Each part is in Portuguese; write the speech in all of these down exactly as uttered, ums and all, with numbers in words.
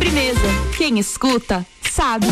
Sobremesa. Quem escuta, sabe.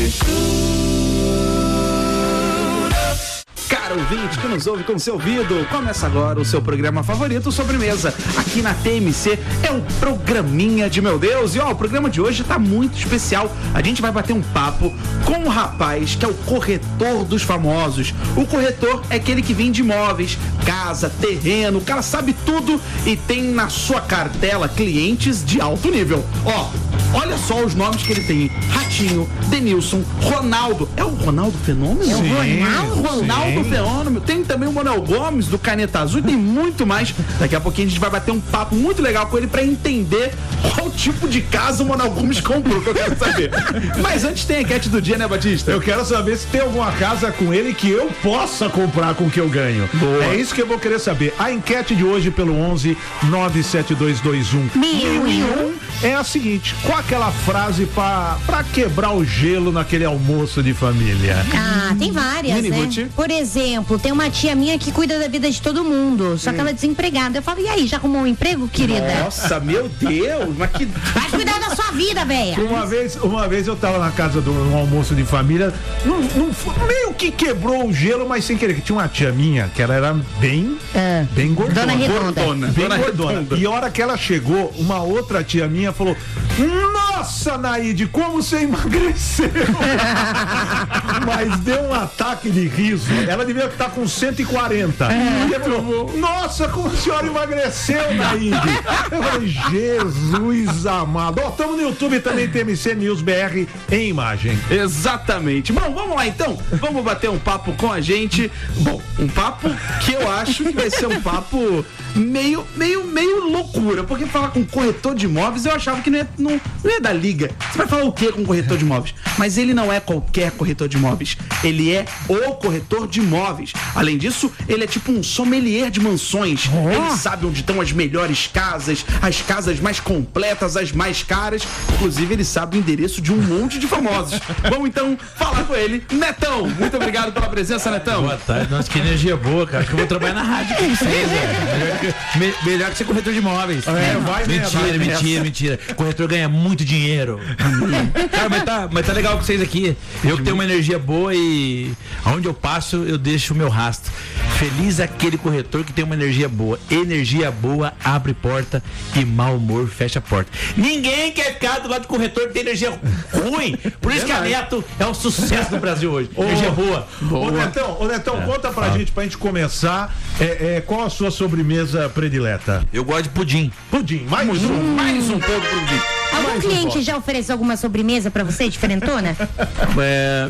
Caro ouvinte que nos ouve com seu ouvido, começa agora o seu programa favorito, Sobremesa, aqui na T M C. É o programinha de meu Deus. E ó, o programa de hoje tá muito especial. A gente vai bater um papo com um rapaz que é o corretor dos famosos. O corretor é aquele que vende imóveis, casa, terreno, o cara sabe tudo e tem na sua cartela clientes de alto nível. Ó, olha só os nomes que ele tem: Ratinho, Denilson, Ronaldo. É o Ronaldo Fenômeno? Sim, Ronaldo, Ronaldo sim. Fenômeno. Tem também o Manuel Gomes do Caneta Azul e tem muito mais. Daqui a pouquinho a gente vai bater um papo muito legal com ele pra entender qual tipo de casa o Manuel Gomes comprou, que eu quero saber. Mas antes tem a enquete do dia, né, Batista? Eu quero saber se tem alguma casa com ele que eu possa comprar com o que eu ganho. Boa. É isso que eu vou querer saber. A enquete de hoje pelo onze nove sete dois dois um Mil e um é a seguinte: qual aquela frase pra, pra quebrar o gelo naquele almoço de família? Ah, tem várias, Mini né? Ruth. Por exemplo, tem uma tia minha que cuida da vida de todo mundo, só que ela é desempregada. Eu falo, e aí, já arrumou um emprego, querida? Nossa, meu Deus, mas que... Vai cuidar da sua vida, velha. Uma vez, uma vez eu tava na casa de um almoço de família, não, não foi, meio que quebrou o gelo, mas sem querer, que tinha uma tia minha que ela era bem, Ah, bem gordona. Dona Redonda. Gordona. Bem Dona gordona. Redonda. E a hora que ela chegou, uma outra tia minha falou: nossa, Naide, como você emagreceu? Mas deu um ataque de riso. Ela devia estar com cento e quarenta. E ela falou: nossa, como a senhora emagreceu, Naide? Eu falei: Jesus amado. Ó, estamos no YouTube também, T M C News B R em imagem. Exatamente. Bom, vamos lá então. Vamos bater um papo com a gente. Bom, um papo que eu acho que vai ser um papo meio, meio, meio loucura. Porque falar com corretor de imóveis, eu achava que não ia, não, não ia dar liga. Você vai falar o que com corretor de imóveis? Mas ele não é qualquer corretor de imóveis. Ele é o corretor de imóveis. Além disso, ele é tipo um sommelier de mansões. Ele sabe onde estão as melhores casas, as casas mais completas, as mais caras. Inclusive, ele sabe o endereço de um monte de famosos. Vamos então falar com ele. Netão, muito obrigado pela presença, Netão. Boa tarde. Nossa, que energia boa, cara. Acho que eu vou trabalhar na rádio com vocês, velho. Melhor que, me- melhor que ser corretor de imóveis. É, vai mentira, nessa, vai mentira, mentira. Corretor ganha muito dinheiro. Cara, mas tá, mas tá legal com vocês aqui. Eu que tenho uma energia boa e aonde eu passo, eu deixo o meu rastro. Feliz aquele corretor que tem uma energia boa. Energia boa abre porta e mau humor fecha a porta. Ninguém quer ficar do lado do corretor que tem energia ruim. Por isso que a Neto é um sucesso no Brasil hoje. Energia boa. Ô Netão, ô Netão, conta pra gente, pra gente começar, é, é, qual a sua sobremesa predileta? Eu gosto de pudim. Pudim, mais um. Mais um pouco pro dia. Algum Mais um cliente voto. já ofereceu alguma sobremesa pra você, diferentona? É...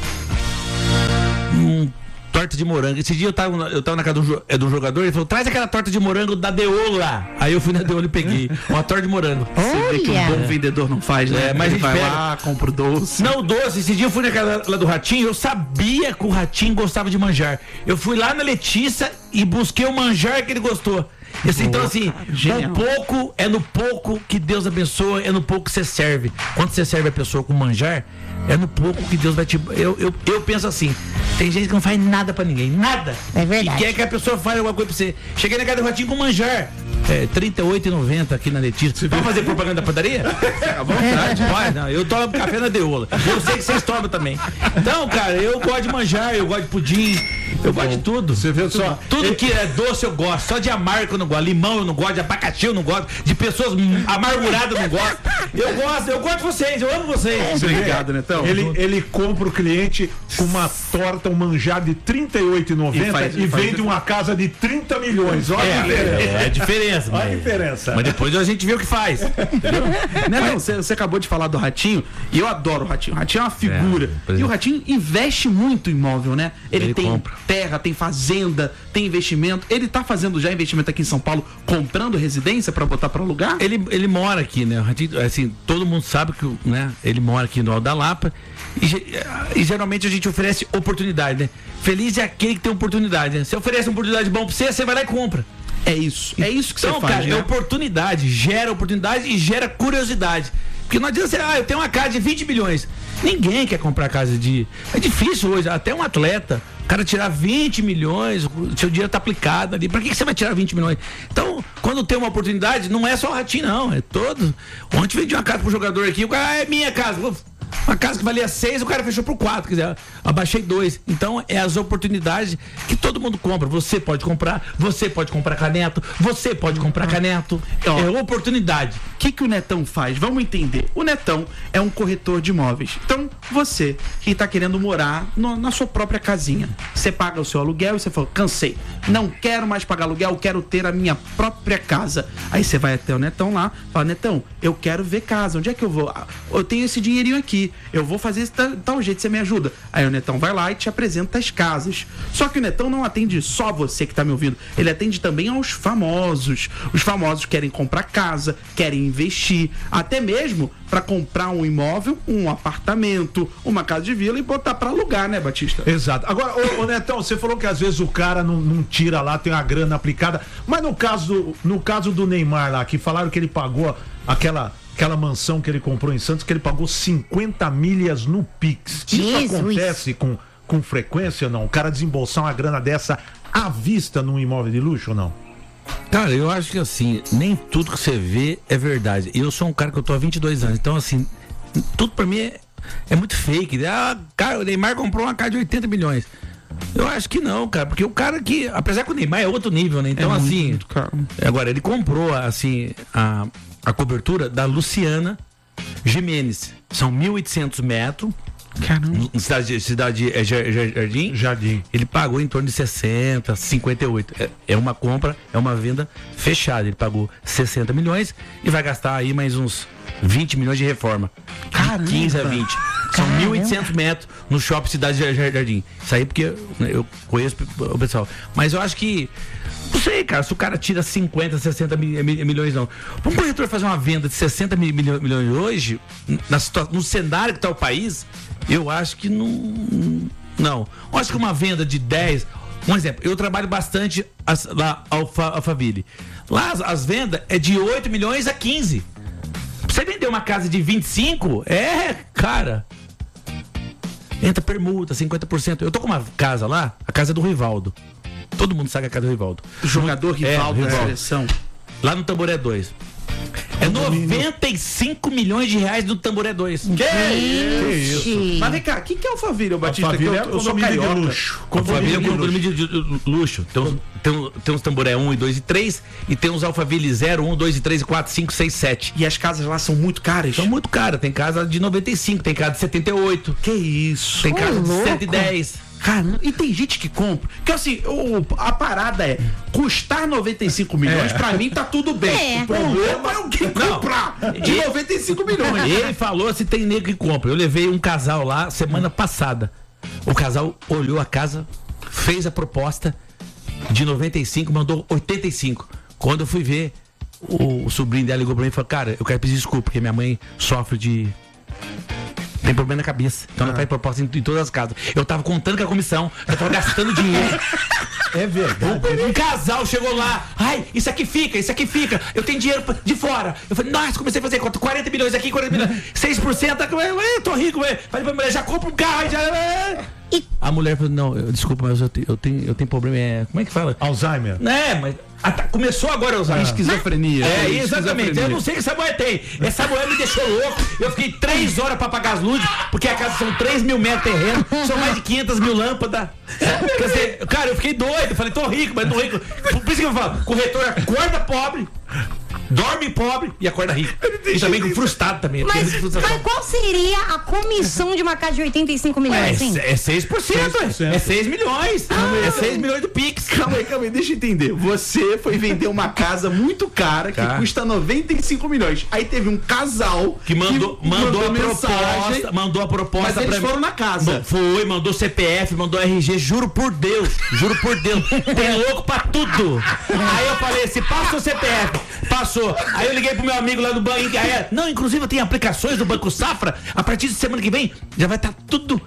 Hum, torta de morango. Esse dia eu tava, eu tava na casa de um, jo- é, de um jogador, ele falou: traz aquela torta de morango da Deola. Aí eu fui na Deola e peguei uma torta de morango. Você vê que um bom Olha! vendedor não faz, né? É, mas ele a gente vai pega. lá, compra o doce. Não, doce. Esse dia eu fui na casa lá do Ratinho, eu sabia que o Ratinho gostava de manjar. Eu fui lá na Letícia e busquei o manjar que ele gostou. Esse, então assim, genial. no pouco, é no pouco que Deus abençoa, é no pouco que você serve. Quando você serve a pessoa com manjar, é no pouco que Deus vai te... Eu, eu, eu penso assim, tem gente que não faz nada pra ninguém, nada. É verdade. E quer que a pessoa faça alguma coisa pra você. Cheguei na casa do Ratinho com manjar. É, trinta e oito reais e noventa centavos aqui na Letícia. Vamos fazer propaganda da padaria? À vontade. Vai, não, eu tomo café na Deola. Eu sei que vocês tomam também. Então, cara, eu gosto de manjar, eu gosto de pudim, eu gosto de tudo. Você vê só, Tudo que é doce eu gosto. Só de amargo eu não gosto. Limão eu não gosto. De abacaxi eu não gosto. De pessoas hum, amarguradas eu não gosto. Eu gosto, eu gosto de vocês. Eu amo vocês. Obrigado, Netão. Ele, ele compra o cliente com uma torta, um manjar de trinta e oito reais e noventa E faz- e, faz- vende uma casa de trinta milhões. Olha a diferença. É, é a diferença. Olha a Mas, diferença. mas depois a gente vê o que faz. Né, não, você, você acabou de falar do Ratinho e eu adoro o Ratinho. O Ratinho é uma figura. É, e o Ratinho investe muito em imóvel, né? Ele, Ele tem compra. terra, tem fazenda, tem investimento. Ele tá fazendo já investimento aqui em São Paulo, comprando residência pra botar pra alugar? Ele, ele mora aqui, né? O Ratinho, assim, todo mundo sabe que, né? Ele mora aqui no Alto da Lapa e, ge- e geralmente a gente oferece oportunidade, né? Feliz é aquele que tem oportunidade, né? Você oferece uma oportunidade bom pra você, você vai lá e compra. É isso. É isso que você Então, faz, cara, né? é oportunidade, gera oportunidade e gera curiosidade. Porque não adianta você, ah, eu tenho uma casa de vinte milhões. Ninguém quer comprar casa de... É difícil hoje, até um atleta cara tirar vinte milhões, o seu dinheiro tá aplicado ali. Pra que, que você vai tirar vinte milhões? Então, quando tem uma oportunidade, não é só o Ratinho, não. É todo. Ontem vendi uma casa pro jogador aqui, o cara, ah, é minha casa. Uma casa que valia seis, o cara fechou por quatro, quer dizer, abaixei dois. Então, é as oportunidades que todo mundo compra. Você pode comprar, você pode comprar caneto, você pode comprar caneto. É oportunidade. O que, que o Netão faz? Vamos entender. O Netão é um corretor de imóveis. Então, você que está querendo morar no, na sua própria casinha, você paga o seu aluguel e você fala, cansei, não quero mais pagar aluguel, quero ter a minha própria casa. Aí você vai até o Netão lá, fala, Netão, eu quero ver casa, onde é que eu vou? Eu tenho esse dinheirinho aqui, eu vou fazer esse tal, tal jeito, você me ajuda. Aí o Netão vai lá e te apresenta as casas. Só que o Netão não atende só você que está me ouvindo, ele atende também aos famosos. Os famosos querem comprar casa, querem investir, até mesmo para comprar um imóvel, um apartamento, uma casa de vila e botar para alugar, né, Batista? Exato. Agora, ô, ô Netão, você falou que às vezes o cara não, não tira lá, tem uma grana aplicada, mas no caso, do, no caso do Neymar lá, que falaram que ele pagou aquela, aquela mansão que ele comprou em Santos, que ele pagou cinquenta milhas no Pix. Jesus. Isso acontece com, com frequência ou não? O cara desembolsar uma grana dessa à vista num imóvel de luxo ou não? Cara, eu acho que assim, nem tudo que você vê é verdade. Eu sou um cara que eu tô há vinte e dois anos, então assim, tudo pra mim é, é muito fake. Ah, cara, o Neymar comprou uma casa de oitenta milhões. Eu acho que não, cara, porque o cara que, apesar que o Neymar é outro nível, né? Então, é assim, muito caro. Agora ele comprou, assim, a, a cobertura da Luciana Gimenez. São mil e oitocentos metros. Caramba. Em cidade, cidade é Jardim? Jardim. Ele pagou em torno de sessenta, cinquenta e oito. É, é uma compra, é uma venda fechada. Ele pagou sessenta milhões e vai gastar aí mais uns vinte milhões de reforma. Caramba. De quinze a vinte. São Caramba. mil e oitocentos metros no shopping Cidade Jardim. Isso aí porque né, eu conheço o pessoal. Mas eu acho que não sei, cara, se o cara tira cinquenta, sessenta milhões, não. Para um corretor fazer uma venda de sessenta milhões hoje, na situação, no cenário que está o país, eu acho que não. Não. Eu acho que uma venda de dez. Um exemplo, eu trabalho bastante as, lá Alfa, Alphaville. Lá as, as vendas é de oito milhões a quinze. Pra você vender uma casa de vinte e cinco, é, cara. Entra permuta, cinquenta por cento. Eu tô com uma casa lá, a casa do Rivaldo. Todo mundo sabe a casa do Rivaldo. Jogador Rivaldo é, da Rivaldo. seleção. Lá no Tamboré dois. É noventa e cinco milhões de reais no Tamboré dois. Que isso? Ixi. Mas vem cá, o que, que é Alphaville, Batista? Alphaville Que é eu, eu sou condomínio de carioca. luxo. Alphaville é um Condomínio de condomínio de, de, de luxo. Tem uns, tem, um- tem uns Tamboré um, dois e três. E tem uns Alphaville zero, um, dois e três, quatro, cinco, seis, sete. E as casas lá são muito caras. São muito caras. Tem casa de noventa e cinco, tem casa de setenta e oito, Que isso? tem Ô, casa de louco. cento e dez. Caramba, e tem gente que compra. Que assim, o, a parada é custar noventa e cinco milhões, pra mim tá tudo bem. É. O problema é o que comprar de E- noventa e cinco milhões. Ele falou se tem nego que compra. Eu levei um casal lá semana passada. O casal olhou a casa, fez a proposta de noventa e cinco, mandou oitenta e cinco. Quando eu fui ver, o, o sobrinho dela ligou pra mim e falou: cara, eu quero pedir desculpa, porque minha mãe sofre de. Tem problema na cabeça. Então ela faz proposta em, em todas as casas. Eu tava contando com a comissão, eu tava gastando dinheiro. É verdade. Um casal chegou lá, ai, isso aqui fica, isso aqui fica, eu tenho dinheiro pra- de fora. Eu falei, nossa, comecei a fazer conta, quarenta milhões aqui, quarenta milhões, seis por cento, ué, ué, eu tô rico, ué. Falei pra mulher, já compra um carro, aí já. Ué. E- A mulher falou, não, eu, desculpa, mas eu, te- eu, tenho, eu tenho problema, é, como é que fala? Alzheimer. É, mas ah, tá, começou agora a usar. Esquizofrenia. É, Tem exatamente. esquizofrenia. Eu não sei o que essa mulher tem. Essa mulher me deixou louco. Eu fiquei três horas pra pagar as luzes, porque a casa são três mil metros de terreno, são mais de quinhentas mil lâmpadas. Quer dizer, cara, eu fiquei doido. Falei, tô rico, mas não rico. Por por isso que eu falo, corretor acorda pobre, dorme pobre e acorda rico. E também com frustrado também. tem Mas, muita frustração. mas qual seria a comissão de uma casa de oitenta e cinco milhões, É, assim? é seis por cento, seis por cento. é seis milhões. É seis milhões do Pix. Calma aí, calma aí, deixa eu entender. Você foi vender uma casa muito cara que Cara. custa noventa e cinco milhões. Aí teve um casal Que mandou, que mandou, a mensagem, proposta, mandou a proposta mas eles pra mim. foram na casa. Ma- Foi, mandou C P F, mandou R G, juro por Deus, juro por Deus, tem louco pra tudo. Aí eu falei assim, passa o C P F, passou. Aí eu liguei pro meu amigo lá do banco, aí, não, inclusive tem aplicações do Banco Safra, a partir de semana que vem já vai estar tudo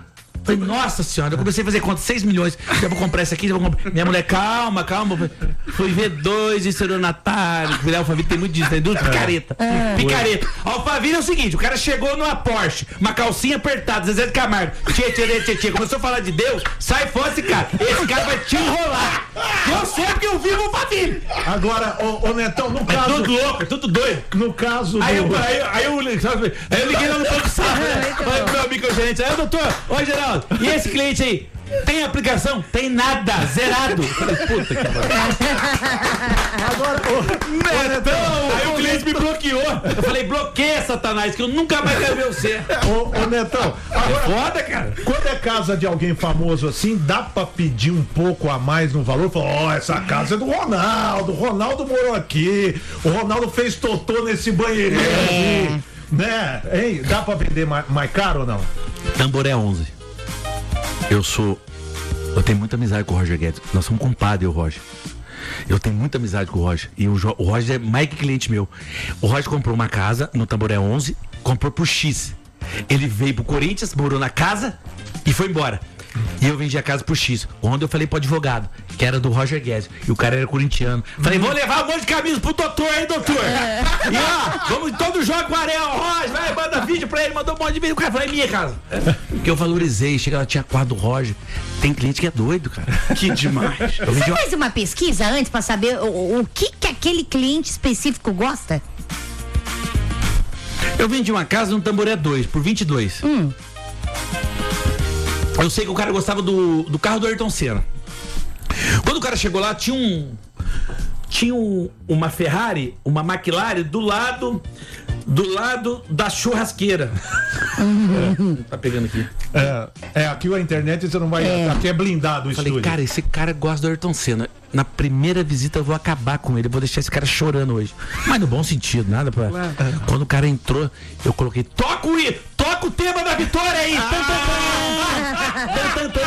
Falei, nossa senhora, eu comecei a fazer conta, seis milhões. Já vou comprar isso aqui, já vou comprar. Minha mulher, calma, calma. Fui ver dois estelionatários. O Alphaville tem muito disso, tem duas picareta. É. Picareta. Alphaville é o seguinte: o cara chegou numa Porsche, uma calcinha apertada, Zezé de Camargo. Tchê, tchê, tchê, tchê. Começou a falar de Deus, sai fora esse cara. Esse cara vai te enrolar. Eu sei porque eu vivo o Alphaville. Agora, ô, ô Netão, no caso. É tudo louco, é tudo doido. No caso aí, do... eu, aí, eu, aí, eu, aí eu liguei lá no banco Safra, né? Falei pro meu amigo gerente, aí, doutor, oi Geraldo, e esse cliente aí? Tem aplicação? Tem nada, zerado. Falei, puta que pariu. Agora, ô, Netão, aí o cliente me bloqueou. Eu falei, bloqueia, Satanás, que eu nunca mais quero ver você. Ô, ô Netão, agora, é foda, cara. Quando é casa de alguém famoso assim, dá pra pedir um pouco a mais no valor? Falar, ó, oh, essa casa é do Ronaldo, o Ronaldo morou aqui, o Ronaldo fez totô nesse banheirinho é. aqui, né? Hein, dá pra vender mais, mais caro ou não? Tamboré onze. Eu sou. Eu tenho muita amizade com o Roger Guedes. Nós somos compadres, eu e o Roger. Eu tenho muita amizade com o Roger. E o, o Roger é mais que cliente meu. O Roger comprou uma casa no Tamboré onze, comprou por X. Ele veio pro Corinthians, morou na casa e foi embora. E eu vendi a casa por X. Onde eu falei pro advogado, que era do Roger Guedes. E o cara era corintiano. Falei, vou levar um monte de camisa pro doutor, hein, doutor? É. E ó, vamos em todo jogo com o Ariel. Roger, vai, manda vídeo pra ele, mandou um monte de vídeo. O cara falou, é minha casa. Porque eu valorizei. Chega lá, tinha quadro do Roger. Tem cliente que é doido, cara. Que demais. Você vendi... fez uma pesquisa antes pra saber o, o que, que aquele cliente específico gosta? Eu vendi uma casa no Tamboré dois, por vinte e dois. Hum. Eu sei que o cara gostava do, do carro do Ayrton Senna. Quando o cara chegou lá, tinha um. Tinha um, uma Ferrari, uma McLaren do lado. Do lado da churrasqueira. Uhum. É, tá pegando aqui. É, é, aqui a internet você não vai. É. Aqui é blindado o Falei, estúdio. Cara, esse cara gosta do Ayrton Senna. Na primeira visita eu vou acabar com ele. Eu vou deixar esse cara chorando hoje. Mas no bom sentido, nada pra. Ué. Quando o cara entrou, eu coloquei. Toca o, toca o tema da vitória aí! Ah. Tan, tan, tan.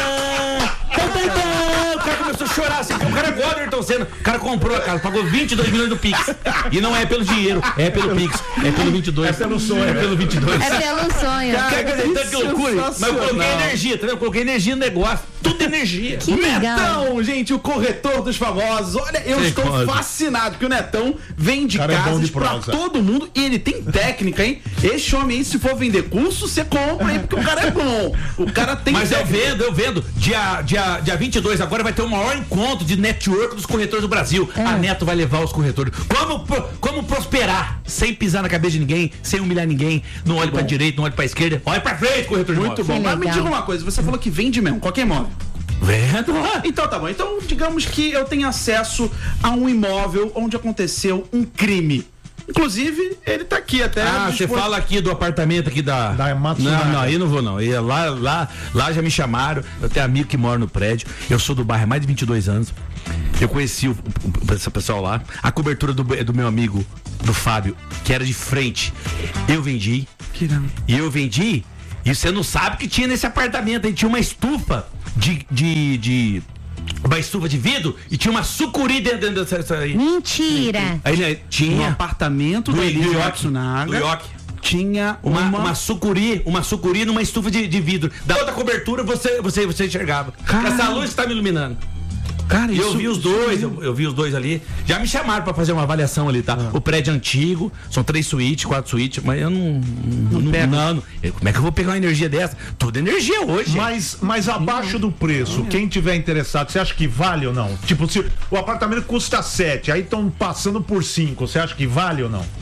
O cara começou a chorar assim, porque o cara gosta do Ayrton Senna. O cara comprou a casa, pagou vinte e dois milhões do Pix. E não é pelo dinheiro, é pelo Pix. É pelo vinte e dois. É pelo sonho, é pelo vinte e dois. É pelo sonho. Cara, quer dizer, tanto que loucura. Mas eu coloquei energia, tá vendo? Eu coloquei energia no negócio. Tudo energia. Que legal. Netão, gente, o corretor dos famosos. Olha, eu Sei estou quase. fascinado, porque o Netão vende casas é pra todo mundo e ele tem técnica, hein? Esse homem aí, se for vender curso, você compra aí, porque o cara é bom. O cara tem Mas técnica. eu vendo, eu vendo. Dia, dia, dia vinte e dois agora vai ter o maior encontro de network dos corretores do Brasil. É. A Neto vai levar os corretores. Como, como prosperar sem pisar na cabeça de ninguém, sem humilhar ninguém. Não olhe pra direita, não olhe pra esquerda. Olhe pra frente, corretor de Muito bom. Mas me diga uma coisa, você falou que vende mesmo, qualquer imóvel. Vendo? Então tá bom. Então, digamos que eu tenho acesso a um imóvel onde aconteceu um crime. Inclusive, ele tá aqui até. Ah, você dispor... fala aqui do apartamento aqui da. Da Matsunaga. Não, não, aí não vou não. Eu, lá, lá, lá já me chamaram. Eu tenho amigo que mora no prédio. Eu sou do bairro há mais de vinte e dois anos. Eu conheci o, o, esse pessoal lá. A cobertura do, do meu amigo, do Fábio, que era de frente. Eu vendi. Que não. E eu vendi. E você não sabe o que tinha nesse apartamento. Aí tinha uma estufa de. de, de uma estufa de vidro e tinha uma sucuri dentro dessa aí. Mentira! Aí né, tinha um apartamento do Elise Matsunaga. Tinha uma, uma... uma sucuri, uma sucuri numa estufa de, de vidro. Da outra cobertura você, você, você enxergava. Cara... Essa luz está me iluminando. Cara, isso, eu vi os dois, eu, eu vi os dois ali. Já me chamaram pra fazer uma avaliação ali, tá? Ah. O prédio é antigo, são três suítes, quatro suítes, mas eu não. Não, não, pego. não, não. Como é que eu vou pegar uma energia dessa? Toda energia hoje. Mas, mas abaixo do preço, não. Quem tiver interessado, você acha que vale ou não? Tipo, se o apartamento custa sete, aí estão passando por cinco, você acha que vale ou não?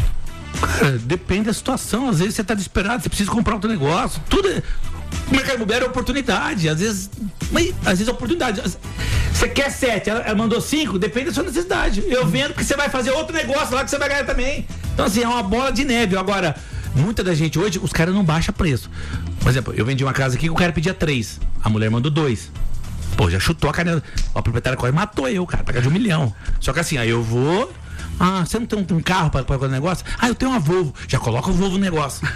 Cara, depende da situação. Às vezes você tá desesperado, você precisa comprar outro negócio. Tudo é. O mercado imobiliário é oportunidade, às vezes, mas, às vezes é oportunidade. Você quer sete, ela, ela mandou cinco, depende da sua necessidade. Eu vendo que você vai fazer outro negócio lá que você vai ganhar também. Então assim, é uma bola de neve. Agora, muita da gente hoje, os caras não baixam preço. Por exemplo, eu vendi uma casa aqui que o cara pedia três, a mulher mandou dois. Pô, já chutou a canela. A proprietária quase matou eu, cara, pagar de um milhão. Só que assim, aí eu vou... Ah, você não tem um, um carro para fazer negócio? Ah, eu tenho uma Volvo. Já coloca o Volvo no negócio.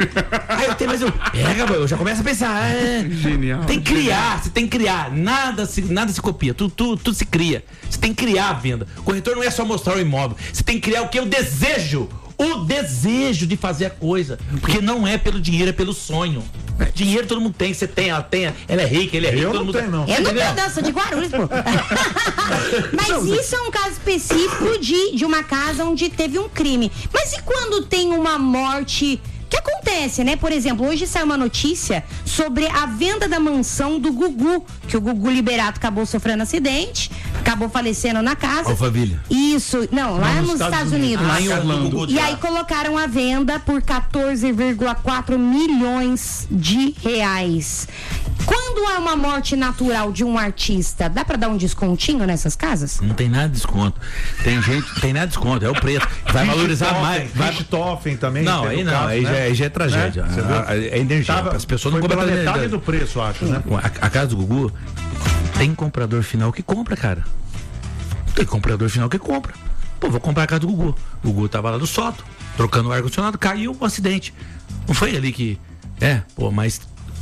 Ah, eu tenho mais um. Pega, eu já começo a pensar. É, Genial. Tem que criar, você tem que criar. Nada se, nada se copia, tudo, tudo, tudo se cria. Você tem que criar a venda. O corretor não é só mostrar o imóvel. Você tem que criar o que? O desejo. O desejo de fazer a coisa. Porque não é pelo dinheiro, é pelo sonho. Dinheiro todo mundo tem, você tem, ela tem, ela é rica, ele é rico, Eu todo não mundo tenho, não. Eu não Entendeu? tenho dança de Guarulhos, pô. Mas isso é um caso específico de, de uma casa onde teve um crime. Mas e quando tem uma morte? Que acontece, né? Por exemplo, hoje saiu uma notícia sobre a venda da mansão do Gugu, que o Gugu Liberato acabou sofrendo acidente, acabou falecendo na casa. Alphaville. Isso, não, lá nos Estados Unidos. Lá em Orlando. E aí colocaram a venda por quatorze vírgula quatro milhões de reais. Quando há uma morte natural de um artista, dá pra dar um descontinho nessas casas? Não tem nada de desconto. Tem gente, tem nada de desconto, é o preço. Vai valorizar mais. Vai... Richthofen também. Não, teve aí o não, caso, aí, né? já, aí já é tragédia. Né? Você viu? A, a, é energia. Tava- As pessoas foi não compram pela pela metade do preço, acho, né? A, a casa do Gugu tem comprador final que compra, cara. Tem comprador final que compra. Pô, vou comprar a casa do Gugu. O Gugu tava lá no sótão, trocando o ar-condicionado, caiu um acidente. Não foi ali que. É, pô, mas.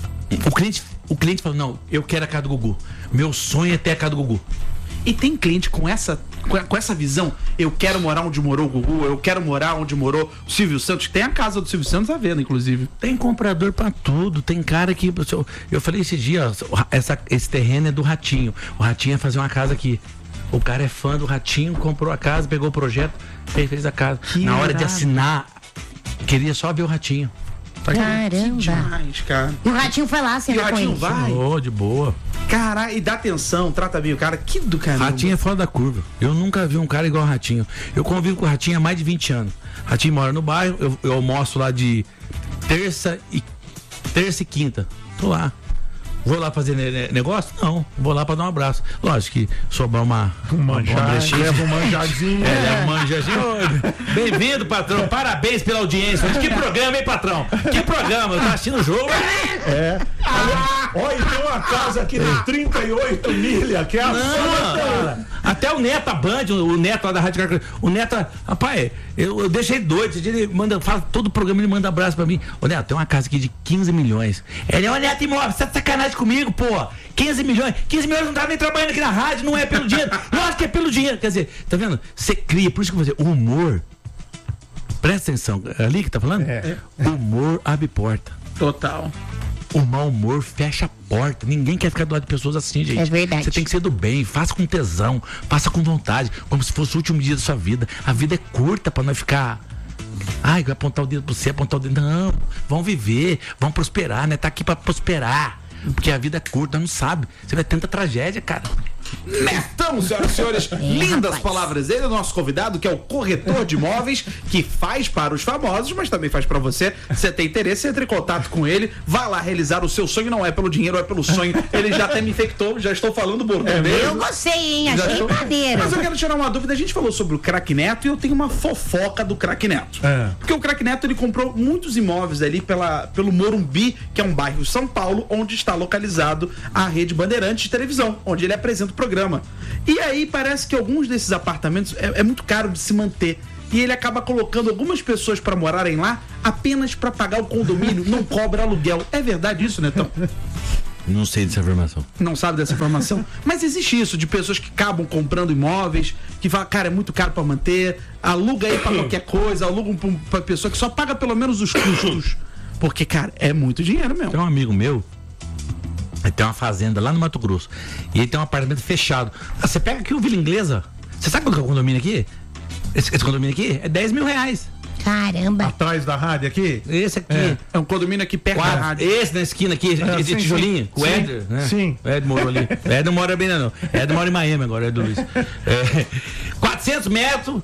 O cliente, o cliente falou: não, eu quero a casa do Gugu. Meu sonho é ter a casa do Gugu. E tem cliente com essa, com, com essa visão, eu quero morar onde morou o Gugu, eu quero morar onde morou o Silvio Santos. Tem a casa do Silvio Santos à venda, inclusive. Tem comprador pra tudo. Tem cara que. Eu, eu falei esse dia, ó, essa, esse terreno é do Ratinho. O Ratinho ia fazer uma casa aqui. O cara é fã do Ratinho, comprou a casa, pegou o projeto, ele fez a casa. Que Na hora de irado. assinar, queria só ver o Ratinho. Caramba. Demais, cara. E o Ratinho foi lá, E o assinar com Ratinho ele. vai, Ô, de boa. caralho, e dá atenção, trata bem o cara. Que do caramba. Ratinho é fora da curva. Eu nunca vi um cara igual o Ratinho. Eu convivo com o Ratinho há mais de vinte anos. Ratinho mora no bairro, eu, eu almoço lá de terça e terça e quinta. Tô lá. Vou lá fazer ne- ne- negócio? Não. Vou lá pra dar um abraço. Lógico que sobrar uma, Um uma, uma manjar, brechinha. leva um manjadinho. É, é manjadinho. Ô, bem-vindo, patrão. Parabéns pela audiência. Que programa, hein, patrão? Que programa? Tá assistindo o jogo? É. Olha, e tem uma casa aqui de trinta e oito milha, que é a sua, cara. Até o Neto, a Band, o Neto lá da Rádio Caracol, o Neto, rapaz, eu, eu deixei doido. Esse dia ele manda, faz todo o programa, ele manda abraço pra mim. Ô Neto, tem uma casa aqui de quinze milhões. Ele, ô Neto Imóvel, você tá de sacanagem comigo, pô. quinze milhões, quinze milhões não tava nem trabalhando aqui na rádio, não é pelo dinheiro. Lógico que é pelo dinheiro. Quer dizer, tá vendo? Você cria, por isso que eu vou dizer, o humor, presta atenção, é ali que tá falando? É. O humor abre porta. Total. O mau humor fecha a porta. Ninguém quer ficar do lado de pessoas assim, gente. É verdade. Você tem que ser do bem, faça com tesão, faça com vontade, como se fosse o último dia da sua vida. A vida é curta pra não ficar. Ai, vai apontar o dedo pra você, apontar o dedo. Não, vão viver, vão prosperar, né? Tá aqui pra prosperar. Porque a vida é curta, não sabe. Você vai ter tanta tragédia, cara. Netão, senhoras e senhores, lindas rapaz. palavras. Ele é o nosso convidado, que é o corretor de imóveis, que faz para os famosos, mas também faz para você. Você tem interesse, entre em contato com ele, vai lá realizar o seu sonho. Não é pelo dinheiro, é pelo sonho. Ele já até me infectou, já estou falando bordão dele. Eu gostei, hein? Já Achei estou- maneiro. Mas eu quero tirar uma dúvida. A gente falou sobre o Craque Neto e eu tenho uma fofoca do Craque Neto. É. Porque o Craque Neto, ele comprou muitos imóveis ali pela, pelo Morumbi, que é um bairro de São Paulo, onde está localizado a Rede Bandeirantes de televisão, onde ele apresenta o programa. E aí parece que alguns desses apartamentos é, é muito caro de se manter. E ele acaba colocando algumas pessoas para morarem lá apenas para pagar o condomínio, não cobra aluguel. É verdade isso, Netão? Não sei dessa informação. Não sabe dessa informação. Mas existe isso, de pessoas que acabam comprando imóveis, que falam, cara, é muito caro pra manter, aluga aí pra qualquer coisa, aluga um, pra- pra pessoa que só paga pelo menos os custos. Porque, cara, é muito dinheiro mesmo. Tem um amigo meu, ele tem uma fazenda lá no Mato Grosso. E ele tem um apartamento fechado. Ah, você pega aqui o Vila Inglesa. Você sabe quanto que é o condomínio aqui? Esse, esse condomínio aqui é dez mil reais. Caramba. Atrás da rádio aqui? Esse aqui. É. É um condomínio aqui perto da Quadro. rádio. Esse na esquina aqui, É, esse sim, tijolinho, sim. com o Sim, Éder, né? sim. O Éder morou ali. O Éder não mora bem, não. O Éder mora em Miami agora, é do Luiz. É, quatrocentos metros,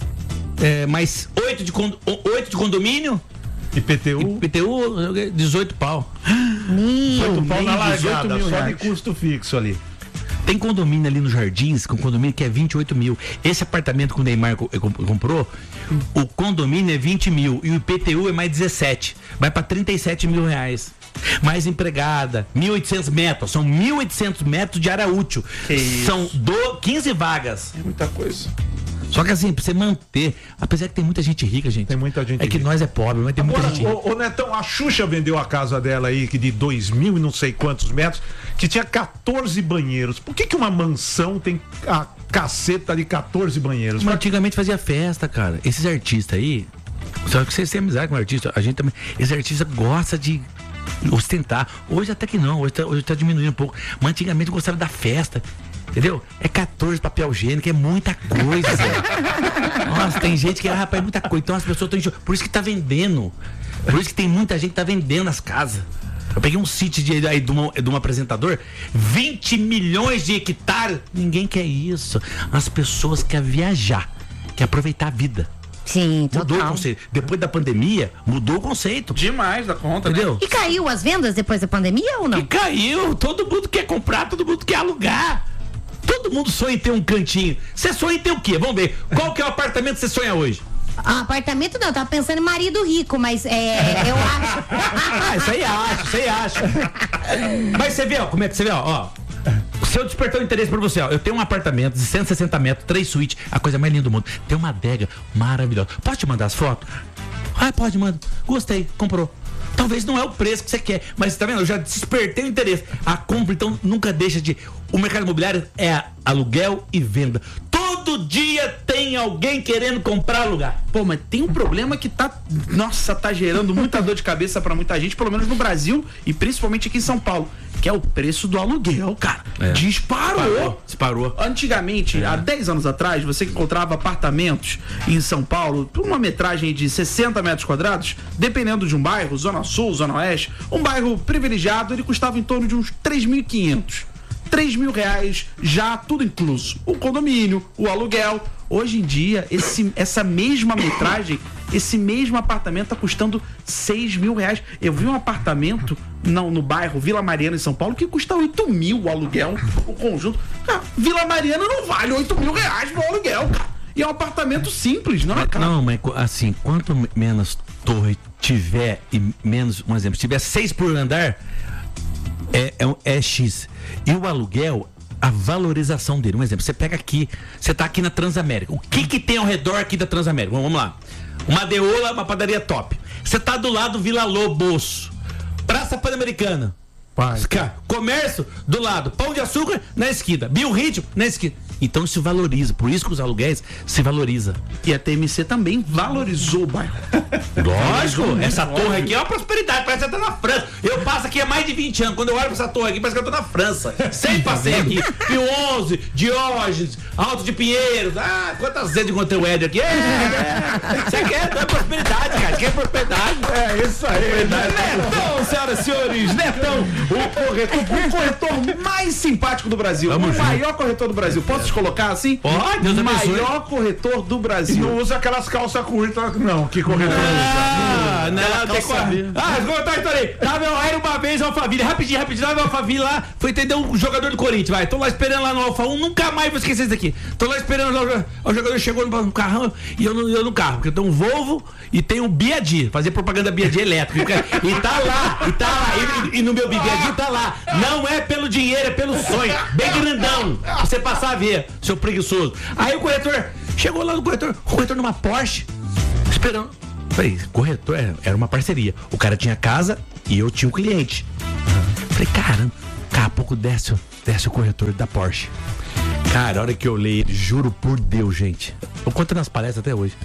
é, mais oito de, condo, oito de condomínio, I P T U? I P T U, dezoito pau. Oito pau na nem dezoito largada, mil só de reais. custo fixo ali. Tem condomínio ali nos Jardins, com condomínio que é vinte e oito mil. Esse apartamento que o Neymar co- co- comprou, o condomínio é vinte mil e o I P T U é mais dezessete. Vai pra trinta e sete mil reais. Mais empregada, mil e oitocentos metros. São mil e oitocentos metros de área útil. Que isso. São do, quinze vagas. É muita coisa. Só que assim, pra você manter, apesar que tem muita gente rica, gente. Tem muita gente É que rica. nós é pobre, mas tem muita Agora, gente rica. ô, ô Netão, a Xuxa vendeu a casa dela aí, que de dois mil e não sei quantos metros, que tinha quatorze banheiros. Por que que uma mansão tem a caceta de quatorze banheiros? Mas antigamente fazia festa, cara. Esses artistas aí, Só que vocês têm amizade com o artista, a gente também. Esse artista gosta de ostentar. Hoje até que não, hoje tá, hoje tá diminuindo um pouco. Mas antigamente eu gostava da festa. Entendeu? É quatorze papel higiênico, é muita coisa. Nossa, tem gente que, ah, rapaz, é muita coisa. Então as pessoas estão. Por isso que tá vendendo. Por isso que tem muita gente que tá vendendo as casas. Eu peguei um sítio de, aí, de, um, de um apresentador, vinte milhões de hectares. Ninguém quer isso. As pessoas querem viajar, querem aproveitar a vida. Sim, Mudou total. o conceito. Depois da pandemia, mudou o conceito. Demais da conta, Entendeu? né? E caiu as vendas depois da pandemia ou não? E caiu. Todo mundo quer comprar, todo mundo quer alugar. Todo mundo sonha em ter um cantinho. Você sonha em ter o quê? Vamos ver. Qual que é o apartamento que você sonha hoje? Ah, apartamento não, eu tava pensando em marido rico, mas é, eu acho. Ah, isso aí acha, isso aí acha. Mas você vê, ó, como é que você vê, ó, ó. Se eu despertar o interesse por você, ó, eu tenho um apartamento de cento e sessenta metros, três suítes, a coisa mais linda do mundo. Tem uma adega maravilhosa. Posso te mandar as fotos? Ah, pode, manda. Gostei, comprou. Talvez não é o preço que você quer, mas tá vendo? Eu já despertei o interesse. A compra, então, nunca deixa de... O mercado imobiliário é aluguel e venda. Todo dia tem alguém querendo comprar alugar. Pô, mas tem um problema que tá, nossa, tá gerando muita dor de cabeça pra muita gente, pelo menos no Brasil e principalmente aqui em São Paulo, que é o preço do aluguel, cara. É. Disparou. Disparou. Disparou. Antigamente, É. há dez anos atrás, você encontrava apartamentos em São Paulo por uma metragem de sessenta metros quadrados, dependendo de um bairro, Zona Sul, Zona Oeste, um bairro privilegiado, ele custava em torno de uns três mil e quinhentos. três mil reais, já tudo incluso. O condomínio, o aluguel. Hoje em dia, esse, essa mesma metragem, esse mesmo apartamento tá custando seis mil reais. Eu vi um apartamento não, no bairro Vila Mariana, em São Paulo, que custa oito mil o aluguel, o conjunto. Cara, Vila Mariana não vale oito mil reais no aluguel, cara. E é um apartamento simples, não é, cara? Não, mas assim, quanto menos torre tiver e menos, um exemplo, se tiver seis por andar, é, é, é X. E o aluguel, a valorização dele. Um exemplo, você pega aqui, você tá aqui na Transamérica. O que que tem ao redor aqui da Transamérica? Vamos, vamos lá. Uma Deola, uma padaria top. Você tá do lado do Vila Lobos. Praça Pan-Americana. Pai. Comércio do lado. Pão de Açúcar na esquina. Biorritmo na esquina. Então se valoriza. Por isso que os aluguéis se valoriza. E a T M C também valorizou o bairro. Lógico, essa torre aqui é uma prosperidade, parece que você tá na França. Eu passo aqui há mais de vinte anos, quando eu olho pra essa torre aqui, parece que eu tô na França. Sempre passei aqui. Pio onze, Diógenes, Alto de Pinheiros. Ah, quantas vezes encontrei o Éder aqui? É, é. Você quer, não é prosperidade, cara. Quer prosperidade. É isso aí. Netão, senhoras e senhores, Netão, o corretor, o corretor mais simpático do Brasil. Vamos o junto. maior corretor do Brasil. Posso te colocar assim? Pode, Deus o abençoe. maior corretor do E Brasil. não usa aquelas calças curtas, não, que corretor usa. Ah, não, Aquela tem calça como. verde. Ah, vou contar a história aí. Tava eu era uma vez Alphaville, rapidinho, rapidinho, tava Alphaville lá, foi entender um jogador do Corinthians, vai. Tô lá esperando lá no Alfa um, nunca mais vou esquecer isso aqui. Tô lá esperando lá, o, o jogador chegou no, no carrão e eu no, eu no carro, porque eu tenho um Volvo e tenho um Biadi, fazer propaganda Biadi elétrico. E tá lá, e tá lá, e, e no meu Biadi tá lá. Não é pelo dinheiro, é pelo sonho. Bem grandão, pra você passar a ver, seu preguiçoso. Aí o corretor, chegou lá no corretor, o corretor numa Porsche, esperando. Falei, corretor, era uma parceria. O cara tinha casa e eu tinha um cliente. Falei, caramba, daqui a pouco desce, desce o corretor da Porsche. Cara, a hora que eu olhei ele, juro por Deus, gente. Eu conto nas palestras até hoje.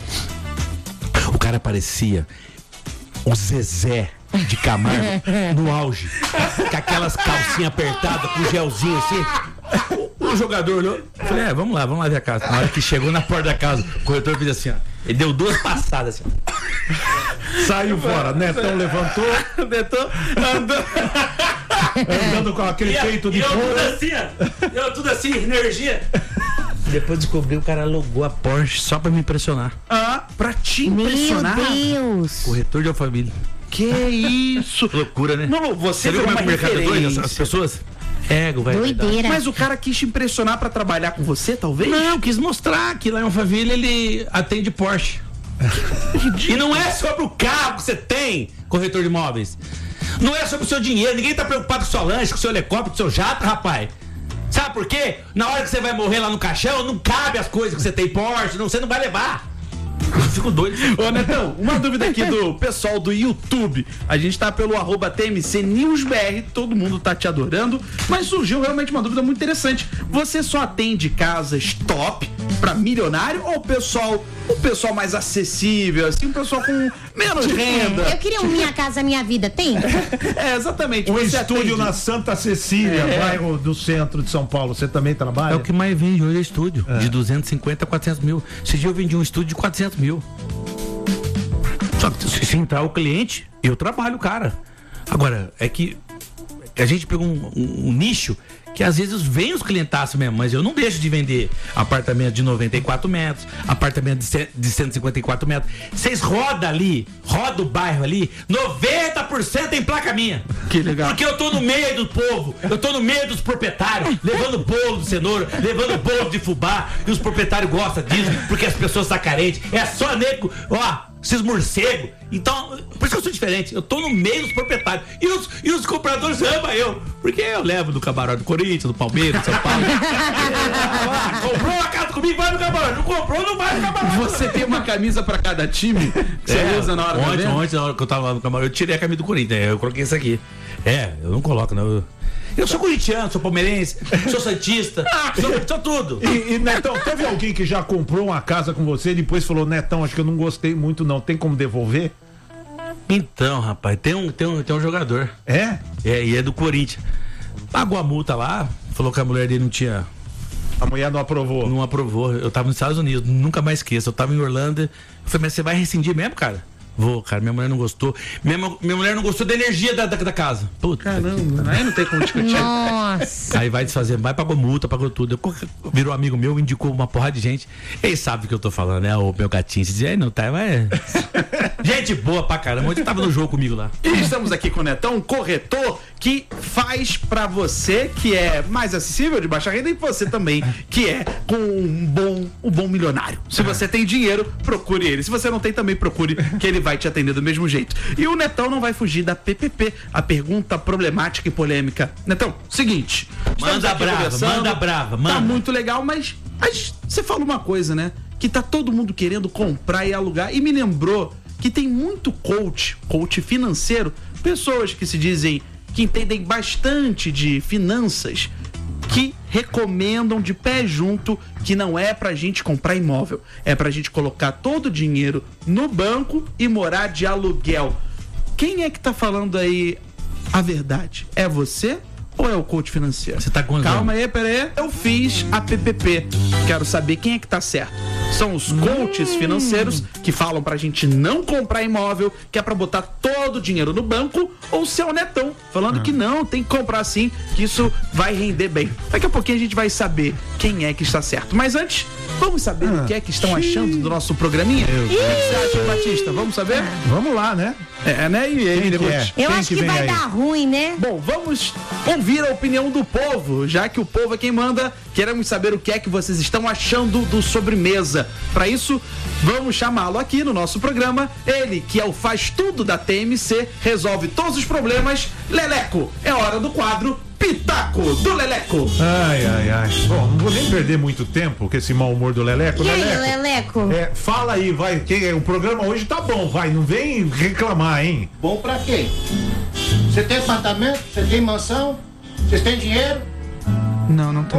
O cara parecia o Zezé de Camargo no auge. Com aquelas calcinhas apertadas, com gelzinho assim. O jogador olhou. Falei, é, vamos lá, vamos lá ver a casa. Na hora que chegou na porta da casa, o corretor fez assim, ó. Ele deu duas passadas assim, ó. Saiu fora, Netão levantou, Netão andou. andando com aquele peito de e eu tudo fora. assim, ó. Eu tudo assim, energia. Depois descobri o cara alugou a Porsche só pra me impressionar. Ah, pra te Meu impressionar. Deus. Corretor de Alphaville. Que isso? Loucura, né? Não, você Você viu é como é uma que o mercado é doido? As, referência. as pessoas? Ego, vai. Doideira. Mas o cara quis te impressionar pra trabalhar com você, talvez? Não, quis mostrar que lá em Alphaville ele atende Porsche. E não é sobre o carro que você tem, corretor de imóveis. Não é sobre o seu dinheiro. Ninguém tá preocupado com o seu lanche, com o seu helicóptero, com o seu jato, rapaz. Sabe por quê? Na hora que você vai morrer lá no caixão, não cabe as coisas que você tem Porsche, não, você não vai levar. Eu fico doido. Ô, Netão, uma dúvida aqui do pessoal do YouTube. A gente tá pelo arroba T M C News B R, todo mundo tá te adorando, mas surgiu realmente uma dúvida muito interessante. Você só atende casas top pra milionário ou o pessoal, o pessoal mais acessível, assim, o pessoal com menos renda? Eu queria um Minha Casa Minha Vida, tem? É, exatamente. Um Você estúdio atende. na Santa Cecília, É. bairro do centro de São Paulo. Você também trabalha? É o que mais vende hoje é estúdio. De duzentos e cinquenta a quatrocentos mil. Esse dia eu vendi um estúdio de quatrocentos mil. Só que se se entrar o cliente, eu trabalho, cara. Agora, é que a gente pegou um, um- um nicho que às vezes vem os clientaços mesmo, mas eu não deixo de vender apartamento de noventa e quatro metros, apartamento de, cem, de cento e cinquenta e quatro metros. Vocês rodam ali, roda o bairro ali, noventa por cento tem placa minha. Que legal. Porque eu tô no meio do povo, eu tô no meio dos proprietários, levando bolo de cenoura, levando bolo de fubá, e os proprietários gostam disso, porque as pessoas estão carentes. É só nego, ó, esses morcegos. Então, por isso que eu sou diferente. Eu tô no meio dos proprietários. E os, e os compradores amam eu. Porque eu levo do camarote do Corinthians, do Palmeiras, do São Paulo. Ah, comprou uma casa comigo, vai no camarote. Não comprou, não vai no camarote. Você tem uma camisa pra cada time que você É, usa na hora da ontem, venda? ontem, na hora que eu tava lá no camarote, eu tirei a camisa do Corinthians. Eu coloquei isso aqui. É, eu não coloco, não. Eu, eu sou corintiano, sou palmeirense, sou santista, sou, sou tudo. E, e, Netão, teve alguém que já comprou uma casa com você e depois falou, Netão, acho que eu não gostei muito não, tem como devolver? Então, rapaz, tem um, tem um, tem um jogador. É? É, e é do Corinthians. Pagou a multa lá, falou que a mulher dele não tinha. A mulher não aprovou. Não aprovou. Eu tava nos Estados Unidos, nunca mais esqueço. Eu tava em Orlando. Eu falei, mas você vai rescindir mesmo, cara? Vou, cara, minha mulher não gostou. Minha, minha mulher não gostou da energia da, da, da casa. Puta. Caramba, aí não tem como discutir. Nossa. Aí vai desfazer, vai, pagou multa, pagou tudo. Eu, virou amigo meu, indicou uma porrada de gente. Ele sabe o que eu tô falando, né? O meu gatinho. Se diz, aí não tá, mas. Gente boa pra caramba. Ontem tava no jogo comigo lá. E estamos aqui com o Netão, um corretor que faz pra você que é mais acessível, de baixa renda, e você também que é com um bom, um bom milionário. Se você tem dinheiro, procure ele. Se você não tem, também procure, que ele vai te atender do mesmo jeito. E o Netão não vai fugir da P P P, a pergunta problemática e polêmica. Netão, seguinte. estamos Manda aqui brava, conversando, manda brava, Tá manda. muito legal, mas, mas você fala uma coisa, né? Que tá todo mundo querendo comprar e alugar, e me lembrou que tem muito coach, coach financeiro, pessoas que se dizem que entendem bastante de finanças, que recomendam de pé junto que não é pra gente comprar imóvel, é pra gente colocar todo o dinheiro no banco e morar de aluguel. Quem é que tá falando aí a verdade? É você ou é o coach financeiro? Você tá com Calma aí, pera aí. Eu fiz a P P P. Quero saber quem é que tá certo. São os coaches financeiros que falam pra gente não comprar imóvel, que é pra botar todo o dinheiro no banco, ou se é o Netão falando que não, tem que comprar sim, que isso vai render bem. Daqui a pouquinho a gente vai saber quem é que está certo. Mas antes, vamos saber o que é que estão achando do nosso programinha? O que você acha, Batista? Vamos saber? Vamos lá, né? É, né? E ele Quem que depois. é? Eu Quem acho que, vem vai aí? dar ruim, né? Bom, vamos ouvir a opinião do povo, já que o povo é quem manda. Queremos saber o que é que vocês estão achando do Sobremesa. Para isso, vamos chamá-lo aqui no nosso programa. Ele, que é o faz tudo da T M C, resolve todos os problemas. Leleco, é hora do quadro Pitaco do Leleco. Ai, ai, ai. Bom, não vou nem perder muito tempo com esse mau humor do Leleco. E aí, Leleco, Leleco? é, fala aí, vai. Que, o programa hoje tá bom, vai. Não vem reclamar, hein? Bom pra quê? Você tem apartamento? Você tem mansão? Vocês têm dinheiro? Não, não Ô, tem.